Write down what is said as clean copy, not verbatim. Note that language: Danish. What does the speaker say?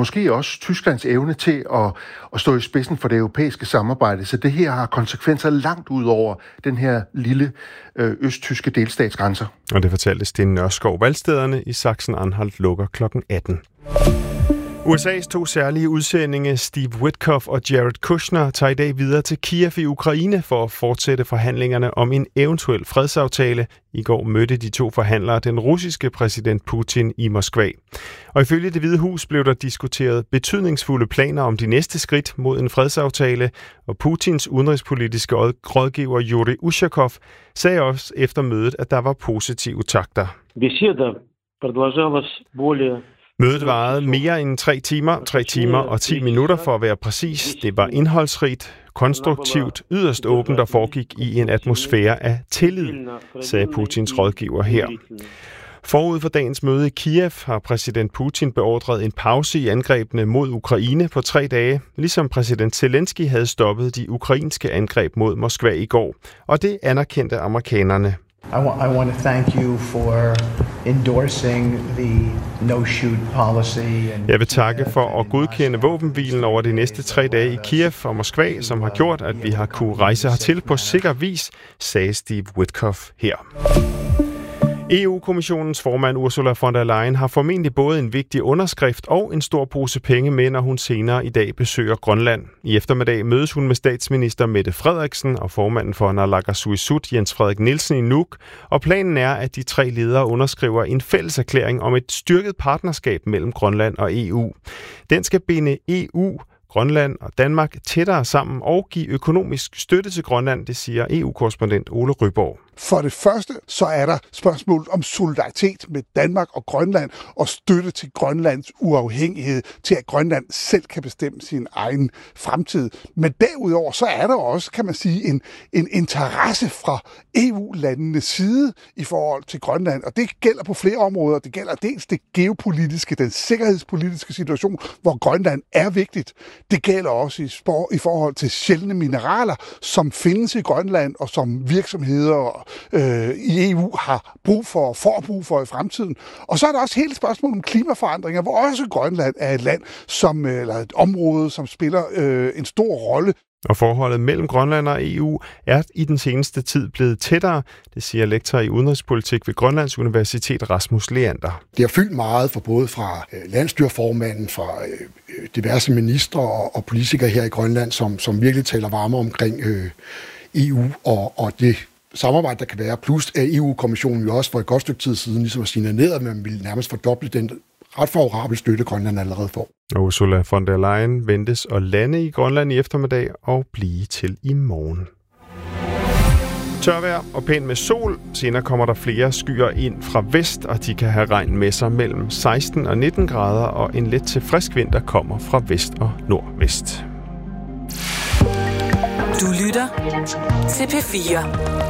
måske også Tysklands evne til at stå i spidsen for det europæiske samarbejde. Så det her har konsekvenser langt ud over den her lille østtyske delstatsgrænser. Og det fortalte Sten Nørskov. Valgstederne i Sachsen-Anhalt lukker kl. 18. USA's 2 særlige udsendinge, Steve Witkoff og Jared Kushner, tager i dag videre til Kiev i Ukraine for at fortsætte forhandlingerne om en eventuel fredsaftale. I går mødte de 2 forhandlere den russiske præsident Putin i Moskva. Og ifølge Det Hvide Hus blev der diskuteret betydningsfulde planer om de næste skridt mod en fredsaftale, og Putins udenrigspolitiske rådgiver Yuri Ushakov sagde også efter mødet, at der var positive takter. Mødet varede mere end 3 timer og 10 minutter for at være præcis. Det var indholdsrigt, konstruktivt, yderst åbent og foregik i en atmosfære af tillid, sagde Putins rådgiver her. Forud for dagens møde i Kiev har præsident Putin beordret en pause i angrebene mod Ukraine på 3 dage, ligesom præsident Zelensky havde stoppet de ukrainske angreb mod Moskva i går. Og det anerkendte amerikanerne. I want to thank you for endorsing the no-shoot policy. Jeg vil takke for at godkende våbenhvilen over de næste 3 dage i Kiev og Moskva, som har gjort, at vi har kunne rejse hertil på sikker vis, sagde Steve Witkoff her. EU-kommissionens formand Ursula von der Leyen har formentlig både en vigtig underskrift og en stor pose penge med, når hun senere i dag besøger Grønland. I eftermiddag mødes hun med statsminister Mette Frederiksen og formanden for Naalakkersuisut Jens Frederik Nielsen i Nuuk, og planen er, at de 3 ledere underskriver en fælles erklæring om et styrket partnerskab mellem Grønland og EU. Den skal binde EU, Grønland og Danmark tættere sammen og give økonomisk støtte til Grønland, det siger EU-korrespondent Ole Ryborg. For det første, så er der spørgsmålet om solidaritet med Danmark og Grønland og støtte til Grønlands uafhængighed, til at Grønland selv kan bestemme sin egen fremtid. Men derudover, så er der også, kan man sige, en interesse fra EU-landenes side i forhold til Grønland. Og det gælder på flere områder. Det gælder dels det geopolitiske, den sikkerhedspolitiske situation, hvor Grønland er vigtigt. Det gælder også i forhold til sjældne mineraler, som findes i Grønland og som virksomheder i EU har brug for i fremtiden. Og så er der også hele spørgsmålet om klimaforandringer, hvor også Grønland er et land, eller et område, som spiller en stor rolle. Og forholdet mellem Grønland og EU er i den seneste tid blevet tættere, det siger lektor i udenrigspolitik ved Grønlands Universitet Rasmus Leander. Det har fyldt meget både fra landsstyreformanden, fra diverse ministre og politikere her i Grønland, som virkelig taler varme omkring EU og det samarbejde, der kan være. Plus at EU-kommissionen jo også for et godt stykke tid siden ligesom at signalere, at man ville nærmest fordoble den ret favorable støtte, Grønland allerede får. Ursula von der Leyen ventes at lande i Grønland i eftermiddag og blive til i morgen. Tørvejr og pænt med sol. Senere kommer der flere skyer ind fra vest, og de kan have regn med sig mellem 16 og 19 grader, og en let til frisk vind, der kommer fra vest og nordvest. Du lytter til P4.